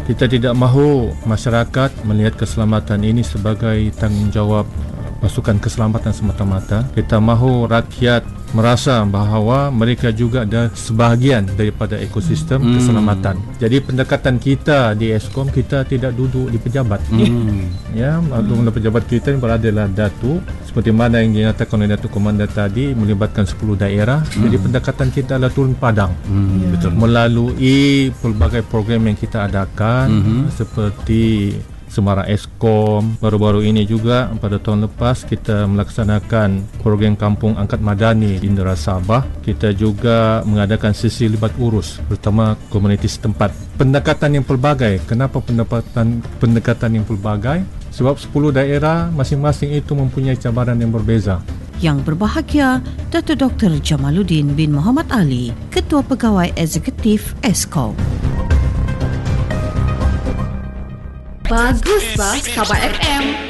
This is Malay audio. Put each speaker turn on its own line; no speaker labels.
Kita tidak mahu masyarakat melihat keselamatan ini sebagai tanggungjawab pasukan keselamatan semata-mata. Kita mahu rakyat merasa bahawa mereka juga ada sebahagian daripada ekosistem keselamatan. Jadi pendekatan kita di Eskom, kita tidak duduk di pejabat. Ya, pejabat kita yang berada dalam Datuk, seperti mana yang dinyatakan oleh Datuk Komandan tadi, melibatkan 10 daerah. Jadi pendekatan kita adalah turun padang. Betul. Melalui pelbagai program yang kita adakan, seperti Semarang Eskom. Baru-baru ini juga pada tahun lepas kita melaksanakan program Kampung Angkat Madani di Indera Sabah. Kita juga mengadakan sesi libat urus bersama komuniti setempat. Pendekatan yang pelbagai. Kenapa pendekatan yang pelbagai? Sebab 10 daerah masing-masing itu mempunyai cabaran yang berbeza.
Yang berbahagia, Datuk Dr. Jamaluddin bin Muhammad Ali, Ketua Pegawai Eksekutif Eskom.
Bagus bah, Sahabat FM.